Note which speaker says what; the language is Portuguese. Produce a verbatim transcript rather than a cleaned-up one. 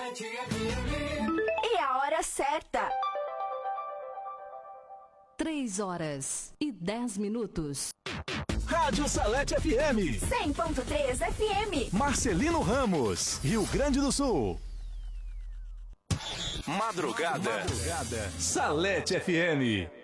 Speaker 1: Salete F M.
Speaker 2: E a hora certa.
Speaker 3: Três horas e dez minutos.
Speaker 4: Rádio Salete F M.
Speaker 2: cem ponto três F M.
Speaker 4: Marcelino Ramos, Rio Grande do Sul. Madrugada. Madrugada. Salete F M.